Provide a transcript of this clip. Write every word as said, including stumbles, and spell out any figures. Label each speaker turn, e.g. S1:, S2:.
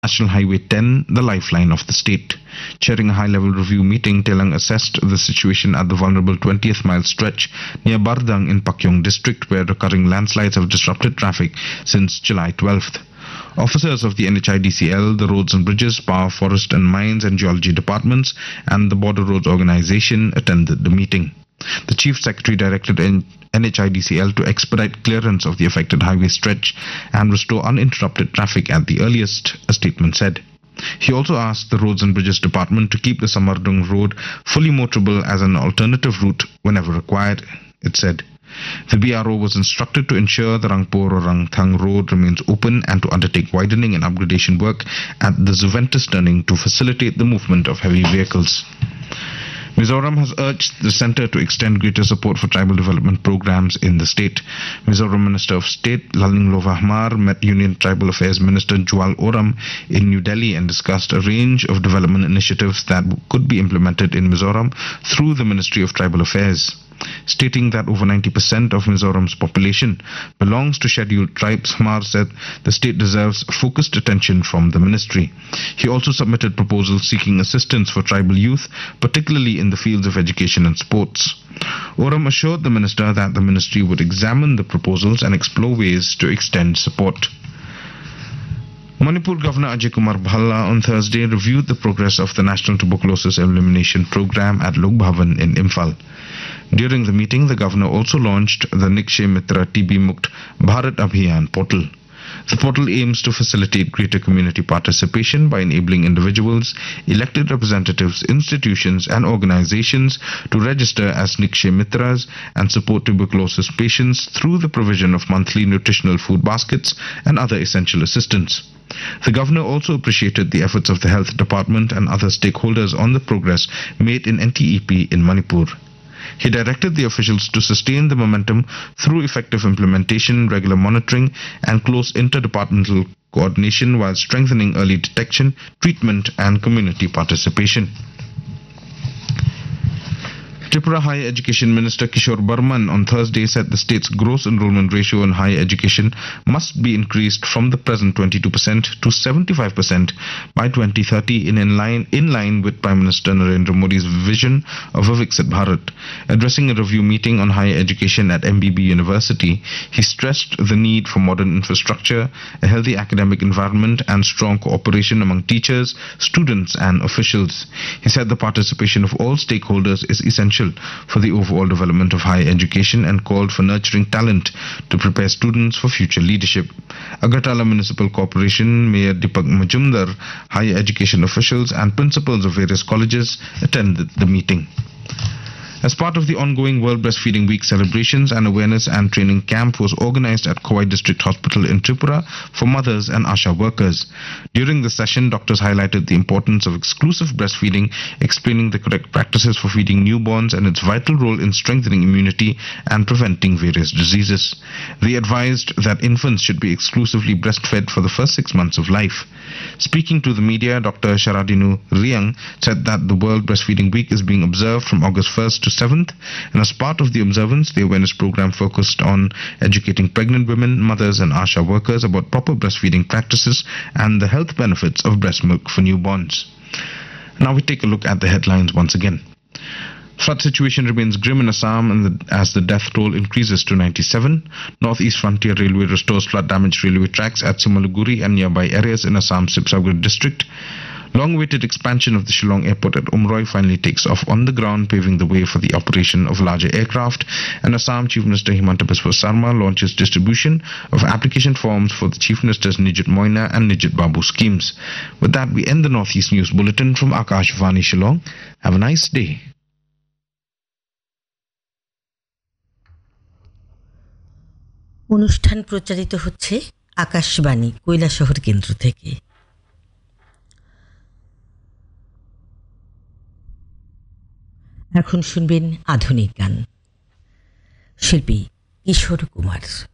S1: National Highway ten, the lifeline of the state. Chairing a high-level review meeting, Telang assessed the situation at the vulnerable twentieth mile stretch near Bardang in Pakyong district, where recurring landslides have disrupted traffic since July twelfth. Officers of the N H I D C L, the Roads and Bridges, Power, Forest and Mines and Geology departments and the Border Roads Organization attended the meeting. The Chief Secretary directed N H I D C L to expedite clearance of the affected highway stretch and restore uninterrupted traffic at the earliest, a statement said. He also asked the Roads and Bridges Department to keep the Samardung Road fully motorable as an alternative route whenever required, it said. The B R O was instructed to ensure the Rangpur or Rangthang Road remains open and to undertake widening and upgradation work at the Zuventus turning to facilitate the movement of heavy vehicles. Mizoram has urged the centre to extend greater support for tribal development programs in the state. Mizoram Minister of State Lalning Lovahmar met Union Tribal Affairs Minister Jual Oram in New Delhi and discussed a range of development initiatives that could be implemented in Mizoram through the Ministry of Tribal Affairs. Stating that over ninety percent of Mizoram's population belongs to scheduled tribes, Hamar said the state deserves focused attention from the ministry. He also submitted proposals seeking assistance for tribal youth, particularly in the fields of education and sports. Oram assured the minister that the ministry would examine the proposals and explore ways to extend support. Manipur Governor Ajay Kumar Bhalla on Thursday reviewed the progress of the National Tuberculosis Elimination Program at Lok Bhavan in Imphal. During the meeting, the governor also launched the Nikshay Mitra T B Mukt Bharat Abhiyan portal. The portal aims to facilitate greater community participation by enabling individuals, elected representatives, institutions and organizations to register as Nikshay Mitras and support tuberculosis patients through the provision of monthly nutritional food baskets and other essential assistance. The governor also appreciated the efforts of the health department and other stakeholders on the progress made in N T E P in Manipur. He directed the officials to sustain the momentum through effective implementation, regular monitoring and close interdepartmental coordination while strengthening early detection, treatment and community participation. Tripura Higher Education Minister Kishore Burman on Thursday said the state's gross enrollment ratio in higher education must be increased from the present twenty-two percent to seventy-five percent by twenty thirty in, in, line, in line with Prime Minister Narendra Modi's vision of a Viksit Bharat. Addressing a review meeting on higher education at M B B University, he stressed the need for modern infrastructure, a healthy academic environment and strong cooperation among teachers, students and officials. He said the participation of all stakeholders is essential for the overall development of higher education and called for nurturing talent to prepare students for future leadership. Agartala Municipal Corporation Mayor Deepak Majumdar, higher education officials and principals of various colleges attended the meeting. As part of the ongoing World Breastfeeding Week celebrations, an awareness and training camp was organized at Kowai District Hospital in Tripura for mothers and ASHA workers. During the session, doctors highlighted the importance of exclusive breastfeeding, explaining the correct practices for feeding newborns and its vital role in strengthening immunity and preventing various diseases. They advised that infants should be exclusively breastfed for the first six months of life. Speaking to the media, Doctor Sharadinu Riang said that the World Breastfeeding Week is being observed from August first to seventh, and as part of the observance, the awareness program focused on educating pregnant women, mothers and ASHA workers about proper breastfeeding practices and the health benefits of breast milk for newborns. Now we take a look at the headlines once again. Flood situation remains grim in Assam and the, as the death toll increases to ninety-seven. Northeast Frontier Railway restores flood-damaged railway tracks at Simalaguri and nearby areas in Assam's Sibsagar district. Long-awaited expansion of the Shillong Airport at Umroi finally takes off on the ground, paving the way for the operation of larger aircraft. And Assam Chief Minister Himanta Biswa Sarma launches distribution of application forms for the Chief Minister's Nijit Moina and Nijit Babu schemes. With that, we end the Northeast News Bulletin from Akashvani Shillong. Have a nice day.
S2: অনুষ্ঠান প্রচারিত হচ্ছে আকাশবাণী কৈলাসহর কেন্দ্র থেকে। এখন শুনবেন আধুনিক গান। শিল্পী কিশোর কুমার।